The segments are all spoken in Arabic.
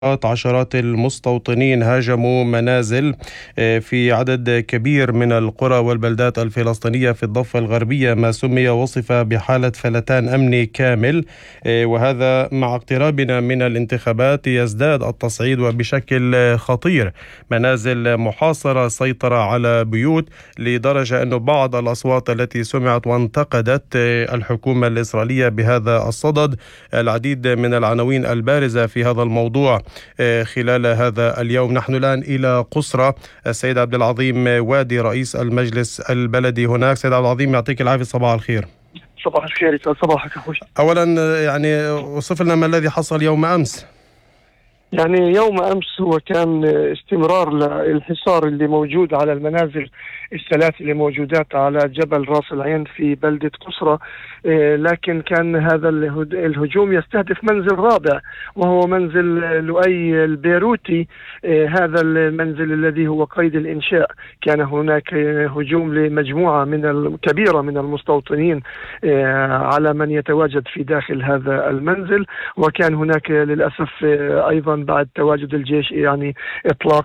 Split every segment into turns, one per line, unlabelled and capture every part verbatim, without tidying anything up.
عشرات المستوطنين هاجموا منازل في عدد كبير من القرى والبلدات الفلسطينية في الضفة الغربية، ما سمي وصف بحالة فلتان أمني كامل. وهذا مع اقترابنا من الانتخابات يزداد التصعيد وبشكل خطير. منازل محاصرة، سيطرة على بيوت، لدرجة أن بعض الأصوات التي سمعت وانتقدت الحكومة الإسرائيلية بهذا الصدد. العديد من العناوين البارزة في هذا الموضوع خلال هذا اليوم. نحن الآن إلى قصرة. السيد عبد العظيم وادي رئيس المجلس البلدي هناك. سيد عبد العظيم، يعطيك العافية، صباح الخير.
صباح الخير. صباحك أخوي.
أولا يعني وصف لنا ما الذي حصل يوم أمس.
يعني يوم أمس هو كان استمرار للحصار اللي موجود على المنازل الثلاث اللي موجودات على جبل راس العين في بلدة قصرة، لكن كان هذا الهجوم يستهدف منزل رابع وهو منزل لؤي البيروتي. هذا المنزل الذي هو قيد الإنشاء، كان هناك هجوم لمجموعة من كبيرة من المستوطنين على من يتواجد في داخل هذا المنزل، وكان هناك للأسف أيضا بعد تواجد الجيش يعني إطلاق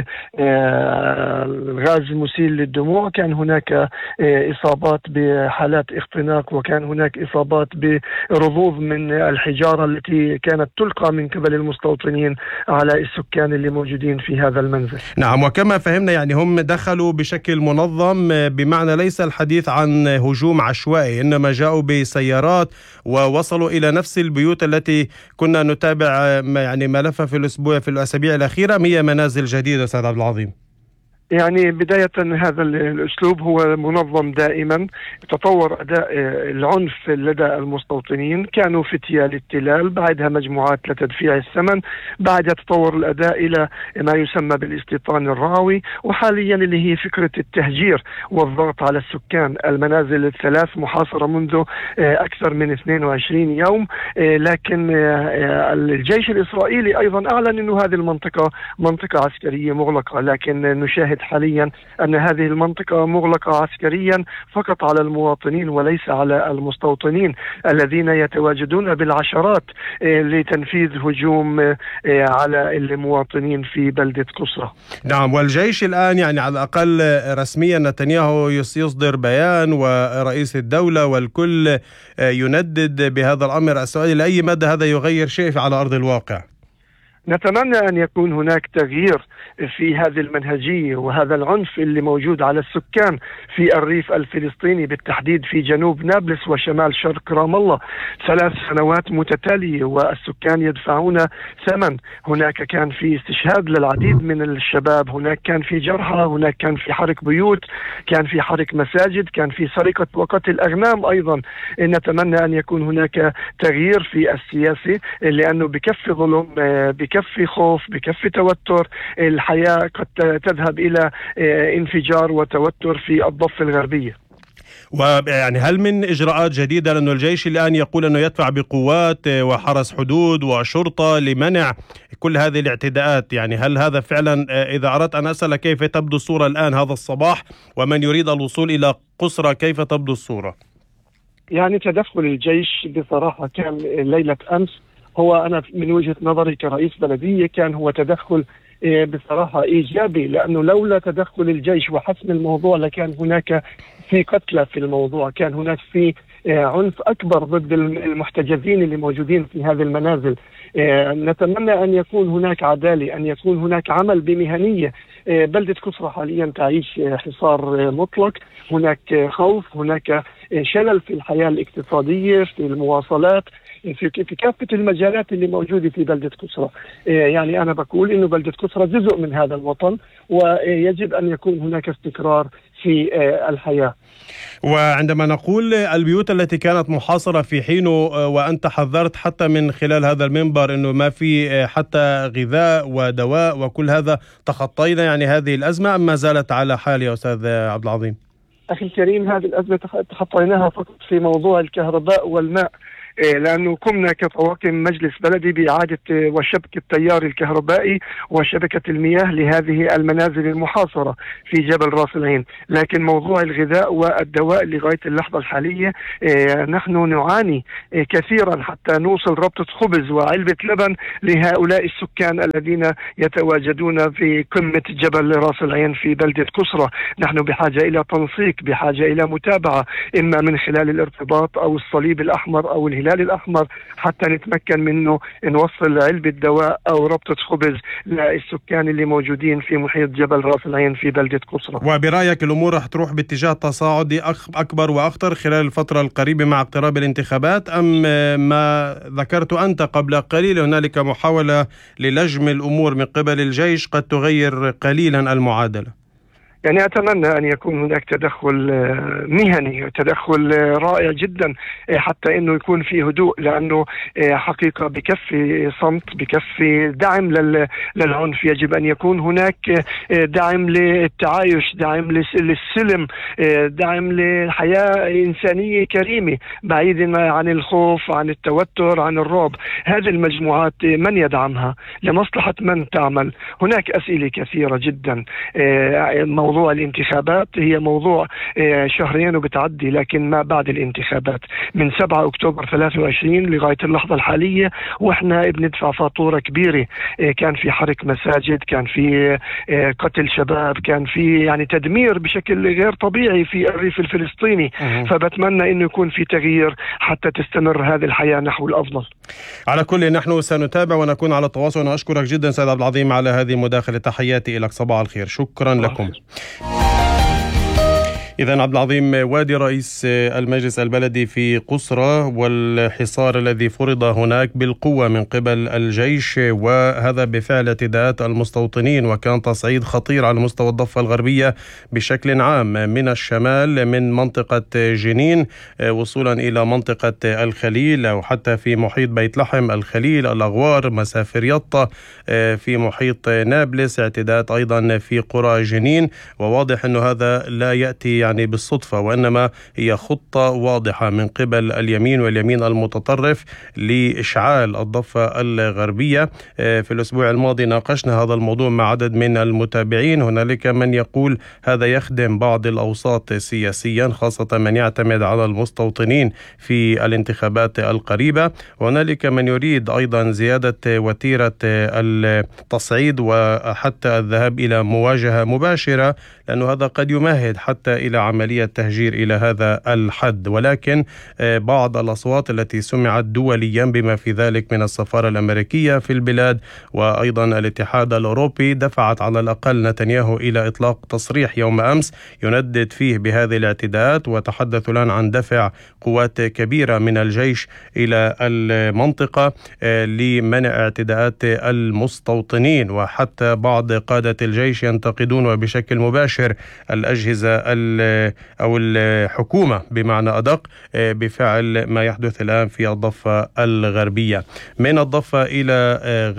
لغاز مسيل للدموع. كان هناك إصابات بحالات اختناق، وكان هناك إصابات برذوذ من الحجارة التي كانت تلقى من قبل المستوطنين على السكان اللي موجودين في هذا المنزل.
نعم، وكما فهمنا يعني هم دخلوا بشكل منظم، بمعنى ليس الحديث عن هجوم عشوائي، إنما جاءوا بسيارات ووصلوا إلى نفس البيوت التي كنا نتابع يعني ملفها في الأسبوع في الأسابيع الأخيرة. هي منازل جديدة سيد عبد العظيم.
يعني بداية هذا الأسلوب هو منظم دائما. تطور أداء العنف لدى المستوطنين، كانوا فتية للتلال، بعدها مجموعات لتدفيع الثمن، بعدها تطور الأداء إلى ما يسمى بالاستيطان الرعوي، وحاليا اللي هي فكرة التهجير والضغط على السكان. المنازل الثلاث محاصرة منذ أكثر من اثنين وعشرين يوم، لكن الجيش الإسرائيلي أيضا أعلن أن هذه المنطقة منطقة عسكرية مغلقة، لكن نشاهد حاليا أن هذه المنطقة مغلقة عسكريا فقط على المواطنين وليس على المستوطنين الذين يتواجدون بالعشرات لتنفيذ هجوم على المواطنين في بلدة قصرة.
نعم، والجيش الآن يعني على الأقل رسميا نتنياهو يصدر بيان، ورئيس الدولة والكل يندد بهذا الأمر. السؤال لأي مدى هذا يغير شيء على أرض الواقع؟
نتمنى أن يكون هناك تغيير في هذه المنهجية وهذا العنف اللي موجود على السكان في الريف الفلسطيني، بالتحديد في جنوب نابلس وشمال شرق رام الله، ثلاث سنوات متتالية والسكان يدفعون ثمن. هناك كان في استشهاد للعديد من الشباب، هناك كان في جرحى، هناك كان في حرق بيوت، كان في حرق مساجد، كان في سرقة وقتل أغنام أيضا. نتمنى أن يكون هناك تغيير في السياسة، لأنه بكفي ظلم، بكفي خوف، بكفي توتر. الحياة قد تذهب إلى انفجار وتوتر في الضفة الغربية.
ويعني هل من إجراءات جديدة، لأنه الجيش الآن يقول أنه يدفع بقوات وحرس حدود وشرطة لمنع كل هذه الاعتداءات؟ يعني هل هذا فعلا، إذا أردت أن أسأل كيف تبدو الصورة الآن هذا الصباح، ومن يريد الوصول إلى قصرة كيف تبدو الصورة؟
يعني تدخل الجيش بصراحة كان ليلة أمس، هو أنا من وجهة نظري كرئيس بلدية كان هو تدخل بصراحة إيجابي، لأنه لولا تدخل الجيش وحسم الموضوع لكان هناك في قتلى في الموضوع، كان هناك في عنف أكبر ضد المحتجزين اللي موجودين في هذه المنازل. نتمنى أن يكون هناك عدالة، أن يكون هناك عمل بمهنية. بلدة قصرة حاليا تعيش حصار مطلق، هناك خوف، هناك شلل في الحياة الاقتصادية، في المواصلات، في في كافة المجالات اللي موجودة في بلدة قصرة. يعني أنا بقول إنه بلدة قصرة جزء من هذا الوطن، ويجب أن يكون هناك استقرار في الحياة.
وعندما نقول البيوت التي كانت محاصرة في حينه، وأنت حذرت حتى من خلال هذا المنبر أنه ما في حتى غذاء ودواء وكل هذا، تخطينا يعني هذه الأزمة أم ما زالت على حال يا أستاذ عبد العظيم؟
أخي الكريم، هذه الأزمة تخطيناها فقط في موضوع الكهرباء والماء. لأنه قمنا كطواقم مجلس بلدي بإعادة وشبك التيار الكهربائي وشبكة المياه لهذه المنازل المحاصرة في جبل راس العين. لكن موضوع الغذاء والدواء لغاية اللحظة الحالية نحن نعاني كثيرا حتى نوصل ربطة خبز وعلبة لبن لهؤلاء السكان الذين يتواجدون في قمة جبل راس العين في بلدة كسرى. نحن بحاجة إلى تنسيق، بحاجة إلى متابعة، إما من خلال الارتباط أو الصليب الأحمر أو الهلال الأحمر، حتى نتمكن منه نوصل علبة دواء أو ربطة خبز للسكان اللي موجودين في محيط جبل راس العين في بلدة كسرى.
وبرأيك الأمور رح تروح باتجاه تصاعدي أكبر وأخطر خلال الفترة القريبة مع اقتراب الانتخابات، أم ما ذكرت أنت قبل قليل هنالك محاولة للجم الأمور من قبل الجيش قد تغير قليلا المعادلة؟
يعني أتمنى أن يكون هناك تدخل مهني، تدخل رائع جدا، حتى أنه يكون في هدوء، لأنه حقيقة بكفي صمت، بكفي دعم للعنف. يجب أن يكون هناك دعم للتعايش، دعم للسلم، دعم لحياة إنسانية كريمة بعيدا عن الخوف، عن التوتر، عن الرعب. هذه المجموعات من يدعمها؟ لمصلحة من تعمل؟ هناك أسئلة كثيرة جدا. موضوع الانتخابات هي موضوع شهرين وبتعدي، لكن ما بعد الانتخابات من سبعة أكتوبر ثلاثة وعشرين لغاية اللحظة الحالية وإحنا بندفع فاتورة كبيرة. كان في حرق مساجد، كان في قتل شباب، كان في يعني تدمير بشكل غير طبيعي في الريف الفلسطيني. فبتمنى إنه يكون في تغيير حتى تستمر هذه الحياة نحو الأفضل.
على كل نحن سنتابع ونكون على تواصل. أنا أشكرك جدا سيد عبد العظيم على هذه المداخلة. تحياتي لك، صباح الخير، شكرا لكم. إذن عبد العظيم وادي رئيس المجلس البلدي في قسرى، والحصار الذي فرض هناك بالقوة من قبل الجيش، وهذا بفعل اعتداءات المستوطنين، وكان تصعيد خطير على مستوى الضفة الغربية بشكل عام من الشمال من منطقة جنين وصولا إلى منطقة الخليل، وحتى في محيط بيت لحم، الخليل، الأغوار، مسافر يطة، في محيط نابلس، اعتداءات أيضا في قرى جنين. وواضح أنه هذا لا يأتي يعني بالصدفة، وإنما هي خطة واضحة من قبل اليمين واليمين المتطرف لإشعال الضفة الغربية. في الأسبوع الماضي ناقشنا هذا الموضوع مع عدد من المتابعين. هنالك من يقول هذا يخدم بعض الأوساط سياسيا، خاصة من يعتمد على المستوطنين في الانتخابات القريبة. وهنالك من يريد أيضا زيادة وتيرة التصعيد وحتى الذهاب إلى مواجهة مباشرة، لأن هذا قد يمهد حتى إلى عملية تهجير إلى هذا الحد. ولكن بعض الأصوات التي سمعت دوليا بما في ذلك من السفارة الأمريكية في البلاد وأيضا الاتحاد الأوروبي دفعت على الأقل نتنياهو إلى إطلاق تصريح يوم أمس يندد فيه بهذه الاعتداءات، وتحدث الآن عن دفع قوات كبيرة من الجيش إلى المنطقة لمنع اعتداءات المستوطنين. وحتى بعض قادة الجيش ينتقدون بشكل مباشر الأجهزة أو الحكومة بمعنى أدق بفعل ما يحدث الآن في الضفة الغربية. من الضفة إلى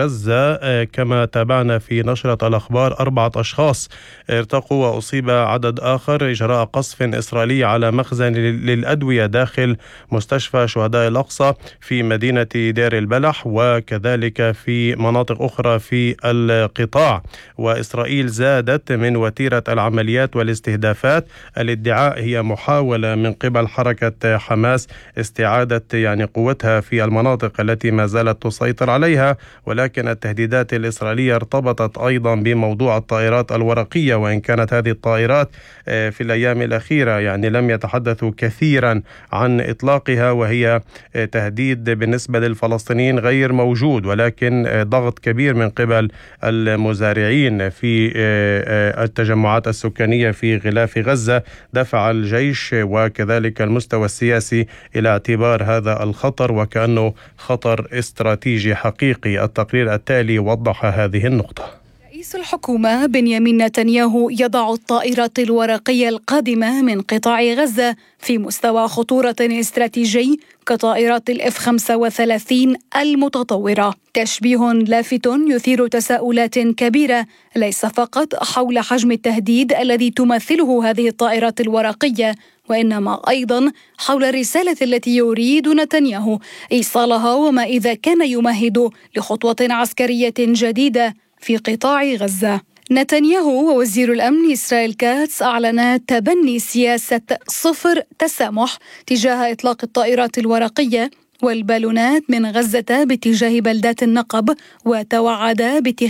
غزة كما تابعنا في نشرة الأخبار، أربعة أشخاص ارتقوا وأصيب عدد آخر إجراء قصف إسرائيلي على مخزن للأدوية داخل مستشفى شهداء الأقصى في مدينة دير البلح، وكذلك في مناطق أخرى في القطاع. وإسرائيل زادت من وتيرة العمليات والاستهدافات. الادعاء هي محاولة من قبل حركة حماس استعادة يعني قوتها في المناطق التي ما زالت تسيطر عليها، ولكن التهديدات الإسرائيلية ارتبطت أيضا بموضوع الطائرات الورقية، وإن كانت هذه الطائرات في الأيام الأخيرة يعني لم يتحدثوا كثيرا عن إطلاقها، وهي تهديد بالنسبة للفلسطينيين غير موجود، ولكن ضغط كبير من قبل المزارعين في التجمعات السكانية في غلاف غزة دفع الجيش وكذلك المستوى السياسي إلى اعتبار هذا الخطر وكأنه خطر استراتيجي حقيقي. التقرير التالي وضح هذه النقطة.
رئيس الحكومة بنيامين نتنياهو يضع الطائرات الورقية القادمة من قطاع غزة في مستوى خطورة استراتيجي كطائرات الإف خمسة وثلاثين المتطورة. تشبيه لافت يثير تساؤلات كبيرة ليس فقط حول حجم التهديد الذي تمثله هذه الطائرات الورقية، وإنما أيضا حول الرسالة التي يريد نتنياهو إيصالها وما إذا كان يمهد لخطوة عسكرية جديدة في قطاع غزة. نتنياهو ووزير الأمن إسرائيل كاتس أعلن تبني سياسة صفر تسامح تجاه إطلاق الطائرات الورقية والبالونات من غزة باتجاه بلدات النقب، وتوعد باتخاذ